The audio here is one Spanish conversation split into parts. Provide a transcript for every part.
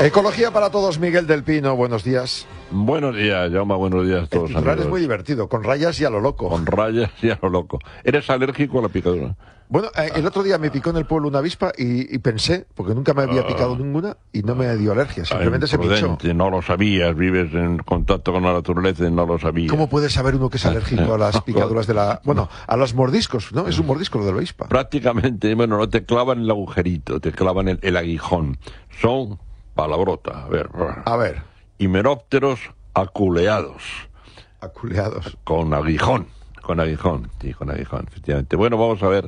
Ecología para todos, Miguel del Pino, buenos días. Buenos días, Jaume, buenos días a todos. El titular es muy divertido, con rayas y a lo loco. Con rayas y a lo loco. ¿Eres alérgico a la picadura? Bueno, el otro día me picó en el pueblo una avispa y pensé, porque nunca me había picado ninguna y no me dio alergia, simplemente se pinchó. No lo sabías, vives en contacto con la naturaleza y no lo sabías. ¿Cómo puede saber uno que es alérgico a las picaduras de la... Bueno, a los mordiscos, ¿no? Es un mordisco lo de la avispa. Prácticamente, bueno, no te clavan el agujerito, te clavan el aguijón. Son palabrota, a ver. Himenópteros aculeados. Aculeados. Con aguijón, sí, con aguijón, efectivamente. Bueno, vamos a ver.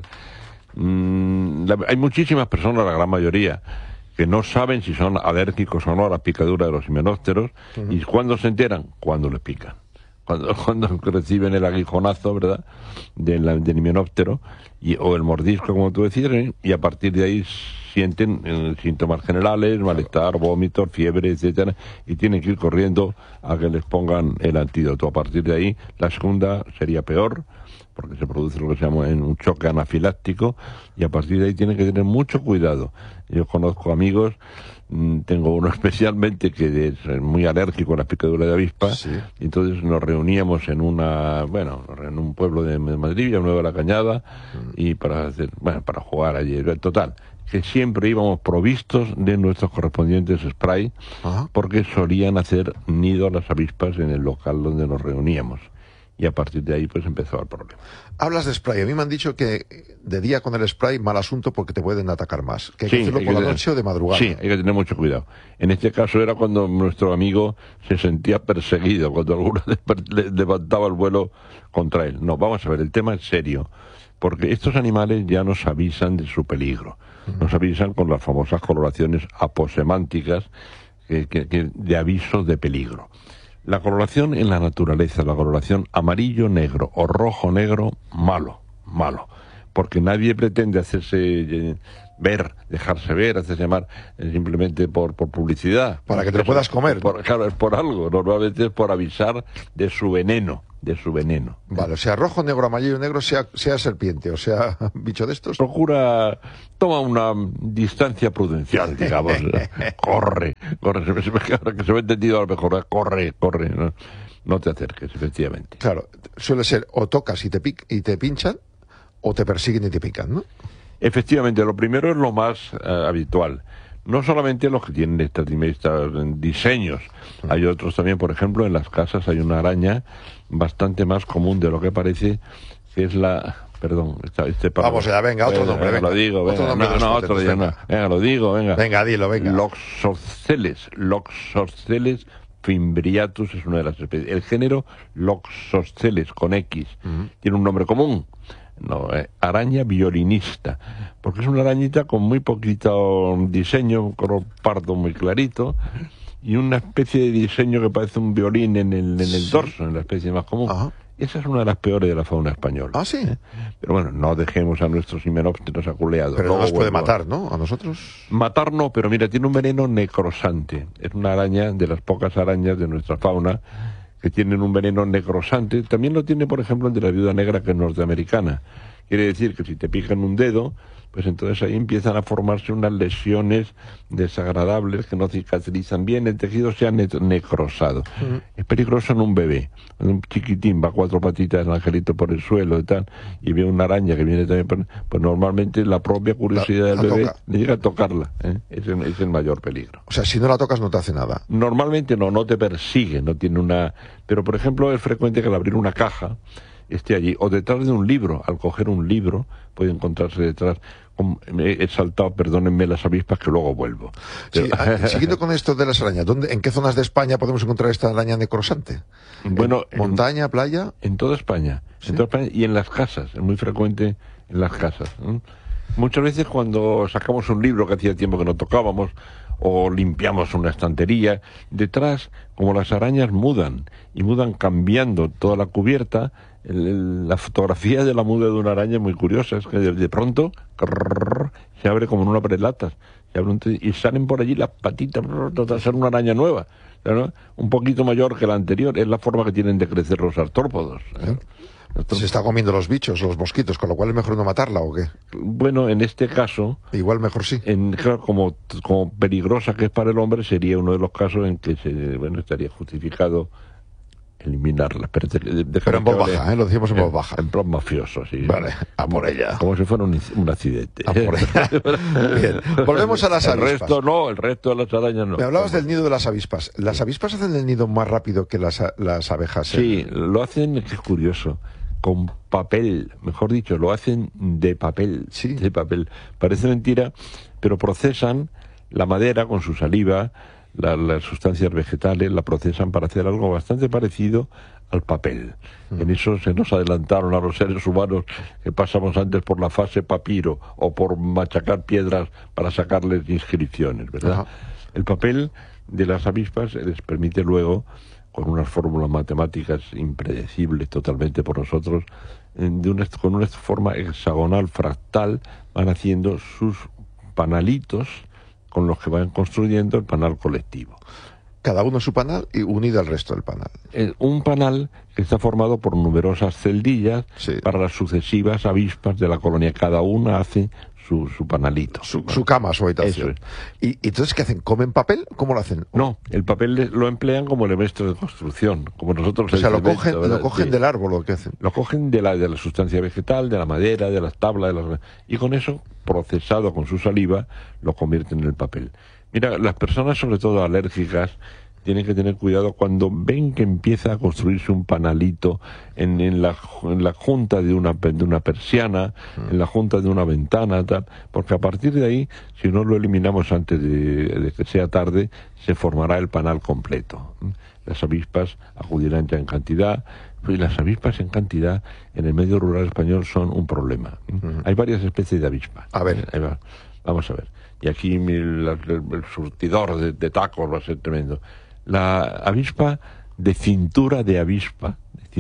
Hay muchísimas personas, la gran mayoría, que no saben si son alérgicos o no a la picadura de los himenópteros. ¿Y cuándo se enteran? Cuando les pican. Cuando reciben el aguijonazo, ¿verdad?, del himenóptero, o el mordisco, como tú decías, y a partir de ahí sienten síntomas generales, malestar, vómitos, fiebre, etcétera, y tienen que ir corriendo a que les pongan el antídoto. A partir de ahí, la segunda sería peor, porque se produce lo que se llama un choque anafiláctico, y a partir de ahí tienen que tener mucho cuidado. Yo conozco amigos, tengo uno especialmente que es muy alérgico a la picadura de avispa, sí. Y entonces nos reuníamos en en un pueblo de Madrid, Villanueva de la Cañada, y para jugar allí. Total, que siempre íbamos provistos de nuestros correspondientes spray, porque solían hacer nido a las avispas en el local donde nos reuníamos. Y a partir de ahí pues empezó el problema. Hablas de spray. A mí me han dicho que de día con el spray mal asunto porque te pueden atacar más. Que hay que hacerlo por la noche o de madrugada. Sí, hay que tener mucho cuidado. En este caso era cuando nuestro amigo se sentía perseguido, cuando alguno levantaba el vuelo contra él. No, vamos a ver, el tema es serio. Porque estos animales ya nos avisan de su peligro. Nos avisan con las famosas coloraciones aposemánticas de aviso de peligro. La coloración en la naturaleza, la coloración amarillo-negro o rojo-negro, malo. Porque nadie pretende hacerse ver, dejarse ver, hacerse llamar simplemente por publicidad. Para que te lo puedas comer. Claro, es por algo, normalmente es por avisar de su veneno. Vale, o sea, rojo, negro, amarillo, negro, sea serpiente, o sea, bicho de estos. Toma una distancia prudencial, digamos. Corre, ahora que se me ha entendido a lo mejor, corre, no te acerques, efectivamente. Claro, suele ser o tocas y te pinchan, o te persiguen y te pican, ¿no? Efectivamente, lo primero es lo más habitual. No solamente los que tienen estos diseños, hay otros también, por ejemplo, en las casas hay una araña bastante más común de lo que parece, que es la... Perdón, vamos allá, venga, otro nombre, venga. Lo digo, venga. Otro día no. Venga, lo digo, venga. Venga, dilo, venga. Loxosceles fimbriatus es una de las especies. El género Loxosceles, con X, tiene un nombre común. No, araña violinista, porque es una arañita con muy poquito diseño, un color pardo muy clarito, y una especie de diseño que parece un violín en el dorso, en la especie más común. Esa es una de las peores de la fauna española. Ah, sí. Pero bueno, no dejemos a nuestros himenópteros aculeados. Pero no nos puede matar, ¿no? A nosotros. Matar no, pero mira, tiene un veneno necrosante. Es una araña de las pocas arañas de nuestra fauna que tienen un veneno necrosante. También lo tiene, por ejemplo, el de la viuda negra, que es norteamericana. Quiere decir que si te pican un dedo, pues entonces ahí empiezan a formarse unas lesiones desagradables que no cicatrizan bien, el tejido se ha necrosado. Es peligroso en un bebé. Un chiquitín va a cuatro patitas, el angelito por el suelo y tal, y ve una araña que viene también, pues normalmente la propia curiosidad del bebé le llega a tocarla. Es el mayor peligro. O sea, si no la tocas no te hace nada. Normalmente no te persigue, no tiene una... Pero, por ejemplo, es frecuente que al abrir una caja esté allí, o detrás de un libro. Al coger un libro puede encontrarse detrás. He saltado, perdónenme las avispas, que luego vuelvo. Pero... Sí, siguiendo con esto de las arañas, ¿en qué zonas de España podemos encontrar esta araña necrosante? Bueno, ¿montaña, playa? En toda España. ¿Sí? En toda España y en las casas, es muy frecuente en las casas. Muchas veces cuando sacamos un libro que hacía tiempo que no tocábamos, o limpiamos una estantería, detrás, como las arañas mudan cambiando toda la cubierta, la fotografía de la muda de una araña es muy curiosa, es que de pronto se abre como en una prelatas, y salen por allí las patitas, trata de ser una araña nueva, ¿no? Un poquito mayor que la anterior, es la forma que tienen de crecer los artrópodos. Se está comiendo los bichos, los mosquitos, con lo cual es mejor no matarla, ¿o qué? Bueno, en este caso... Igual mejor sí. Claro, como peligrosa que es para el hombre, sería uno de los casos en que estaría justificado eliminarla. Pero en voz baja, lo decimos en voz baja. En plan mafioso, sí. Vale, a por ella. Como si fuera un accidente. A por ella. Bien. Volvemos a las avispas. El resto de las arañas no. Me hablabas del nido de las avispas. ¿Las avispas hacen el nido más rápido que las abejas? Sí, lo hacen, que es curioso, con papel, mejor dicho, lo hacen de papel. Sí. De papel. Parece mentira, pero procesan la madera con su saliva, las sustancias vegetales, la procesan para hacer algo bastante parecido al papel. En eso se nos adelantaron a los seres humanos, que pasamos antes por la fase papiro o por machacar piedras para sacarles inscripciones, ¿verdad? Ajá. El papel de las avispas les permite luego, con unas fórmulas matemáticas impredecibles totalmente por nosotros, con una forma hexagonal, fractal, van haciendo sus panalitos con los que van construyendo el panal colectivo. Cada uno su panal y unido al resto del panal. Un panal que está formado por numerosas celdillas para las sucesivas avispas de la colonia. Cada una hace su panalito. Su cama, su habitación. ¿Y entonces qué hacen? ¿Comen papel? ¿Cómo lo hacen? No, el papel lo emplean como elemento de construcción, como nosotros. O sea, lo cogen del árbol, ¿o qué hacen? Lo cogen de la sustancia vegetal, de la madera, de las tablas, y con eso, procesado con su saliva, lo convierten en el papel. Mira, las personas, sobre todo alérgicas, tienen que tener cuidado cuando ven que empieza a construirse un panalito en la junta de una persiana, en la junta de una ventana, tal, porque a partir de ahí, si no lo eliminamos antes de que sea tarde, se formará el panal completo. Las avispas acudirán ya en cantidad, y las avispas en cantidad en el medio rural español son un problema. Hay varias especies de avispas. A ver. Vamos a ver. Y aquí el surtidor de tacos va a ser tremendo. La avispa de cintura de avispa,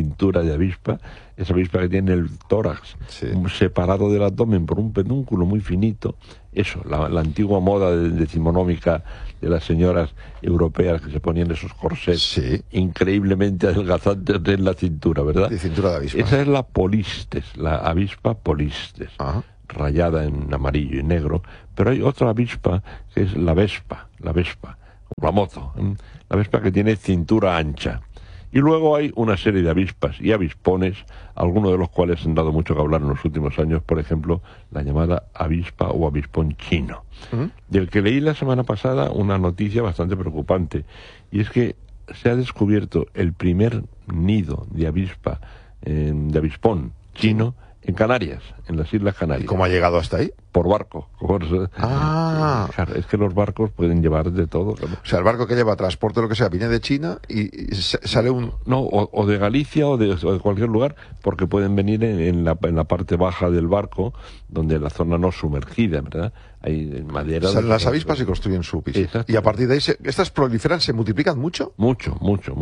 esa avispa que tiene el tórax separado del abdomen por un pedúnculo muy finito, eso, la antigua moda decimonómica de las señoras europeas que se ponían esos corsés increíblemente adelgazantes en la cintura, ¿verdad? De cintura de avispa. Esa es la polistes, la avispa polistes. Ajá. Rayada en amarillo y negro, pero hay otra avispa que es la vespa, la mozo, la vespa que tiene cintura ancha. Y luego hay una serie de avispas y avispones, algunos de los cuales han dado mucho que hablar en los últimos años, por ejemplo, la llamada avispa o avispón chino, del que leí la semana pasada una noticia bastante preocupante, y es que se ha descubierto el primer nido de avispa, de avispón chino, en Canarias, en las Islas Canarias. ¿Y cómo ha llegado hasta ahí? Por barco. Claro, es que los barcos pueden llevar de todo. Claro. O sea, el barco que lleva transporte, lo que sea, viene de China y sale un... No, o de Galicia o de cualquier lugar, porque pueden venir en la parte baja del barco, donde la zona no sumergida, ¿verdad? Hay madera... Salen las avispas y construyen su piso. Y a partir de ahí, ¿estas proliferan, se multiplican mucho? Mucho.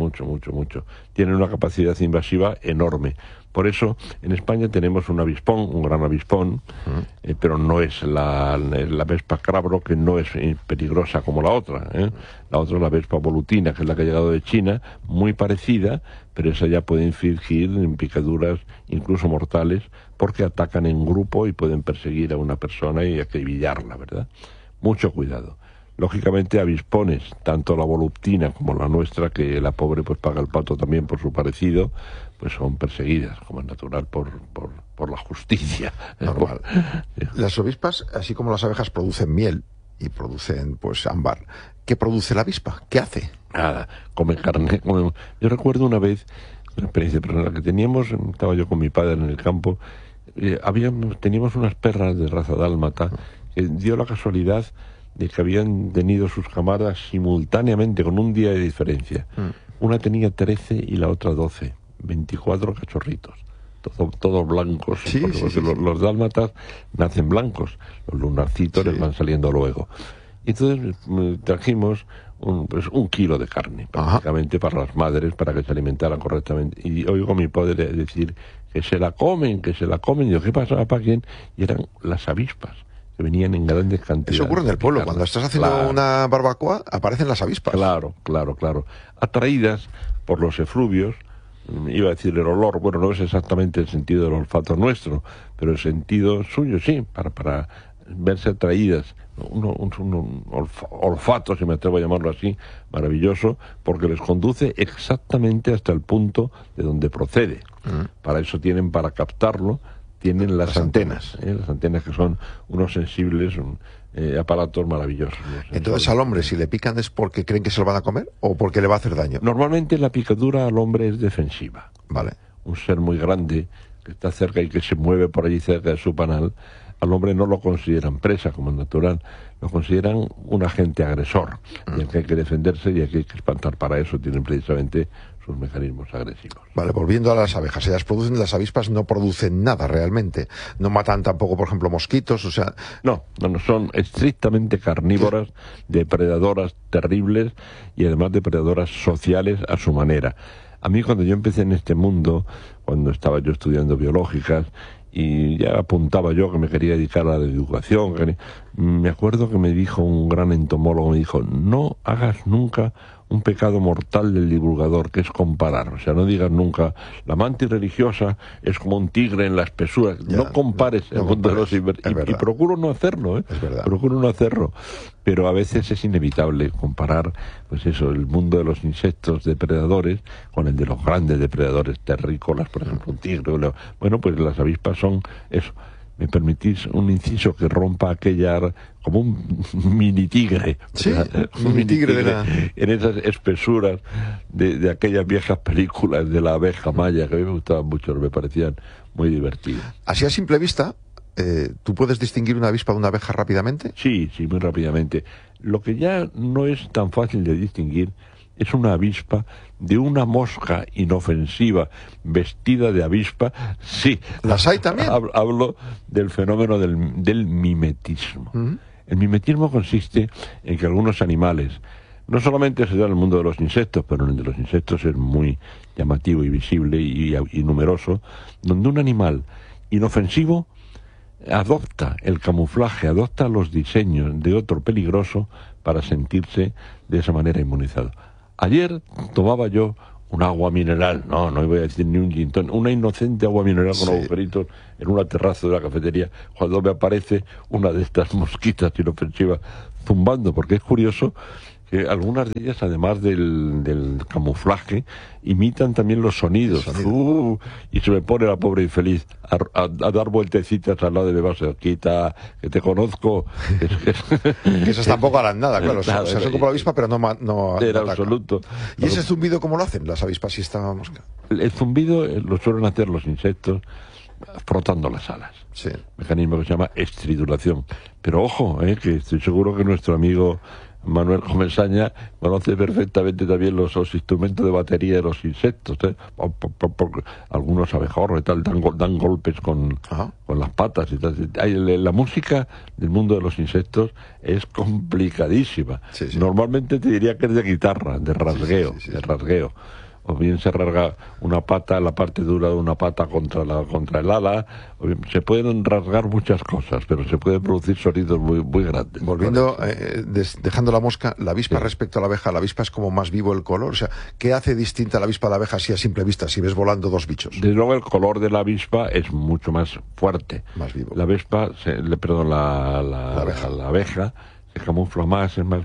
Tienen una capacidad invasiva enorme. Por eso, en España tenemos un avispón, un gran avispón, pero no es la vespa crabro, que no es peligrosa como la otra. La otra es la vespa volutina, que es la que ha llegado de China, muy parecida, pero esa ya puede infligir picaduras incluso mortales, porque atacan en grupo y pueden perseguir a una persona y acribillarla, ¿verdad? Mucho cuidado. Lógicamente, avispones, tanto la voluptina como la nuestra, que la pobre pues paga el pato también por su parecido, pues son perseguidas, como es natural, por la justicia. Normal. Las avispas, así como las abejas, producen miel y producen pues ámbar. ¿Qué produce la avispa? ¿Qué hace? Nada, come carne. Yo recuerdo una vez, una experiencia personal que teníamos, estaba yo con mi padre en el campo, teníamos unas perras de raza dálmata, que dio la casualidad de que habían tenido sus camadas simultáneamente, con un día de diferencia. Una tenía 13 y la otra 12, 24 cachorritos, todos blancos, porque los dálmatas nacen blancos, los lunarcitos les van saliendo luego. Y entonces trajimos un kilo de carne, prácticamente, para las madres, para que se alimentaran correctamente. Y oigo a mi padre decir que se la comen. Y yo, ¿qué pasaba, para quién? Y eran las avispas, que venían en grandes cantidades. Eso ocurre en el pueblo, cuando estás haciendo una barbacoa, aparecen las avispas. Claro. Atraídas por los efluvios, iba a decir el olor, bueno, no es exactamente el sentido del olfato nuestro, pero el sentido suyo sí, para verse atraídas, un olfato, si me atrevo a llamarlo así, maravilloso, porque les conduce exactamente hasta el punto de donde procede. Para eso tienen, para captarlo, tienen las antenas, las antenas que son unos sensibles aparatos maravillosos. Entonces al hombre, si le pican, ¿es porque creen que se lo van a comer o porque le va a hacer daño? Normalmente la picadura al hombre es defensiva. Vale. Un ser muy grande que está cerca y que se mueve por allí cerca de su panal, al hombre no lo consideran presa como es natural, lo consideran un agente agresor, del que hay que defenderse y hay que espantar. Para eso tienen precisamente sus mecanismos agresivos. Vale, volviendo a las abejas, ellas producen, las avispas no producen nada realmente, no matan tampoco, por ejemplo, mosquitos, o sea... No, son estrictamente carnívoras, depredadoras terribles y además depredadoras sociales a su manera. A mí cuando yo empecé en este mundo, cuando estaba yo estudiando biológicas, y ya apuntaba yo que me quería dedicar a la educación, me acuerdo que me dijo un gran entomólogo, me dijo, no hagas nunca un pecado mortal del divulgador, que es comparar. O sea, no digas nunca, la mantis religiosa es como un tigre en la espesura. Ya, no compares el mundo de los y procuro no hacerlo, ¿eh? Es verdad. Procuro no hacerlo. Pero a veces es inevitable comparar, pues eso, el mundo de los insectos depredadores con el de los grandes depredadores terrícolas, por ejemplo, un tigre. Bueno, pues las avispas son eso. ¿Me permitís un inciso que rompa aquella, como un mini tigre? Sí, un mini tigre en esas espesuras de aquellas viejas películas de la abeja maya, que a mí me gustaban mucho, me parecían muy divertidas. Así a simple vista, ¿tú puedes distinguir una avispa de una abeja rápidamente? Sí, muy rápidamente. Lo que ya no es tan fácil de distinguir es una avispa de una mosca inofensiva vestida de avispa. Sí. ¿Las hay también? Hablo del fenómeno del mimetismo. El mimetismo consiste en que algunos animales, no solamente se da en el mundo de los insectos, pero en el de los insectos es muy llamativo y visible y numeroso, donde un animal inofensivo adopta el camuflaje, adopta los diseños de otro peligroso para sentirse de esa manera inmunizado. Ayer tomaba yo un agua mineral, no voy a decir ni un gin tonic, una inocente agua mineral con agujeritos en una terraza de la cafetería, cuando me aparece una de estas mosquitas inofensivas zumbando, porque es curioso que algunas de ellas, además del camuflaje, imitan también los sonidos. Y se me pone la pobre infeliz a dar vueltecitas al lado de mi vaso. Quita, que te conozco. Que esas tampoco harán nada, claro. Nada, son como la avispa, pero no en atacan. absoluto. ¿Y ese zumbido cómo lo hacen las avispas si está mosca? El zumbido lo suelen hacer los insectos frotando las alas. Sí. Mecanismo que se llama estridulación. Pero ojo, que estoy seguro que nuestro amigo Manuel Comesaña conoce perfectamente también los instrumentos de batería de los insectos, algunos abejorros y tal dan golpes con las patas y tal. La música del mundo de los insectos es complicadísima. Sí. Normalmente te diría que es de guitarra, de rasgueo, de rasgueo. O bien se rasga una pata, la parte dura de una pata contra el ala, o bien, se pueden rasgar muchas cosas, pero se pueden producir sonidos muy grandes. Volviendo, dejando la mosca, la avispa respecto a la abeja, la avispa es como más vivo el color, o sea, ¿qué hace distinta la avispa a la abeja así a simple vista, si ves volando dos bichos? Desde luego el color de la avispa es mucho más fuerte. Más vivo. La avispa, la abeja se camufla más, es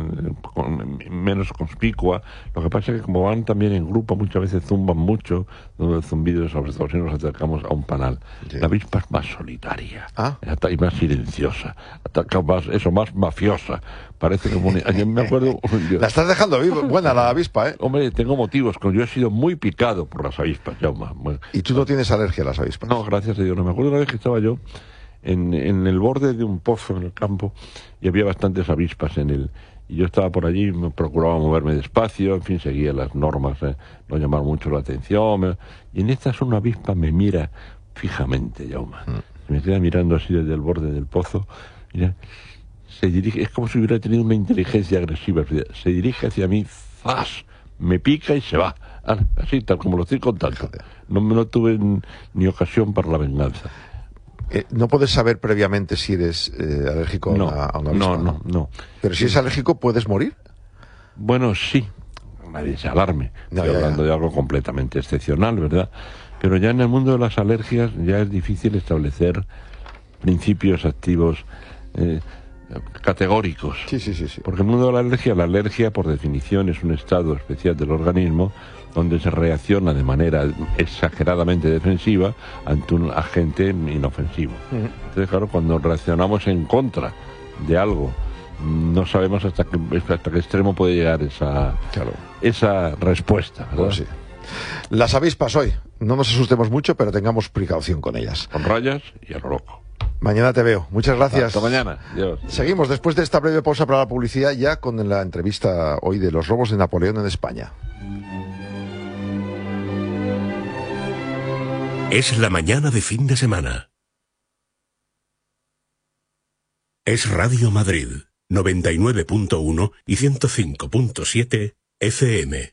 menos conspicua. Lo que pasa es que como van también en grupo, muchas veces zumban mucho, donde el zumbido, sobre todo si nos acercamos a un panal. Sí. La avispa es más solitaria y más silenciosa, más mafiosa. Parece como yo me acuerdo. La estás dejando buena la avispa, ¿eh? Hombre, tengo motivos. Yo he sido muy picado por las avispas, Jaume. ¿Y tú no tienes alergia a las avispas? No, gracias a Dios. No me acuerdo una vez que estaba yo en el borde de un pozo en el campo y había bastantes avispas en él. Y yo estaba por allí, me procuraba moverme despacio, en fin, seguía las normas, no llamar mucho la atención. Y en estas una avispa me mira fijamente, Jaume. Me queda mirando así desde el borde del pozo. Mira, se dirige, es como si hubiera tenido una inteligencia agresiva. Se dirige hacia mí, ¡zas! Me pica y se va. Así, tal como lo estoy contando. No tuve ni ocasión para la venganza. ¿No puedes saber previamente si eres alérgico a una avispa? No. ¿Pero si es alérgico, puedes morir? Bueno, sí. nadie se alarme. No, Estoy hablando de algo completamente excepcional, ¿verdad? Pero ya en el mundo de las alergias ya es difícil establecer principios activos categóricos. Sí. Porque el mundo de la alergia por definición es un estado especial del organismo donde se reacciona de manera exageradamente defensiva ante un agente inofensivo. Entonces, claro, cuando reaccionamos en contra de algo, no sabemos hasta qué extremo puede llegar esa respuesta, ¿verdad? Pues sí. Las avispas hoy, no nos asustemos mucho, pero tengamos precaución con ellas. Con rayas y a lo loco. Mañana te veo. Muchas gracias. Hasta mañana. Dios. Seguimos después de esta breve pausa para la publicidad, ya con la entrevista hoy de los robos de Napoleón en España. Es la mañana de fin de semana. Es Radio Madrid, 99.1 y 105.7 FM.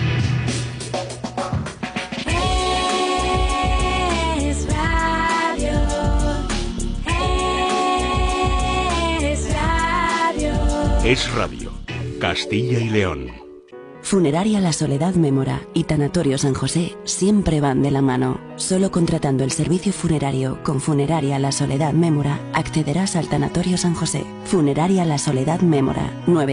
Es Radio, Castilla y León. Funeraria La Soledad Mémora y Tanatorio San José siempre van de la mano. Solo contratando el servicio funerario con Funeraria La Soledad Mémora accederás al Tanatorio San José. Funeraria La Soledad Mémora,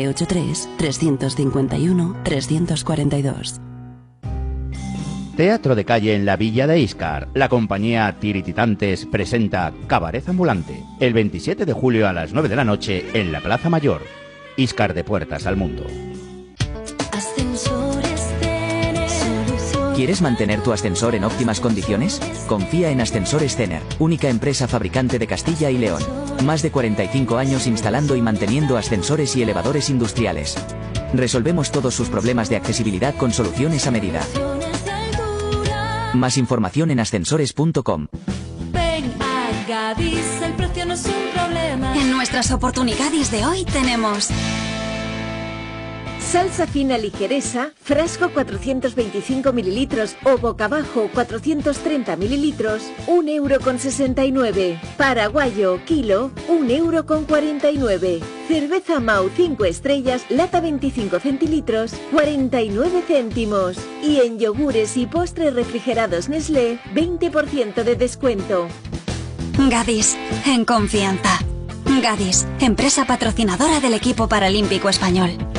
983-351-342. Teatro de calle en la Villa de Íscar. La compañía Tirititantes presenta Cabaret Ambulante el 27 de julio a las 9 de la noche en la Plaza Mayor. Íscar, de puertas al mundo. ¿Quieres mantener tu ascensor en óptimas condiciones? Confía en Ascensores Cener, única empresa fabricante de Castilla y León. Más de 45 años instalando y manteniendo ascensores y elevadores industriales. Resolvemos todos sus problemas de accesibilidad con soluciones a medida. Más información en ascensores.com. Ven a Gadis, el precio no es un problema. En nuestras oportunidades de hoy tenemos salsa fina ligeresa, frasco 425 mililitros o boca abajo 430 mililitros, 1,69 €. Paraguayo, kilo, 1,49 €. Cerveza Mau 5 estrellas, lata 25 centilitros, 49 céntimos. Y en yogures y postres refrigerados Nestlé, 20% de descuento. Gadis, en confianza. Gadis, empresa patrocinadora del equipo paralímpico español.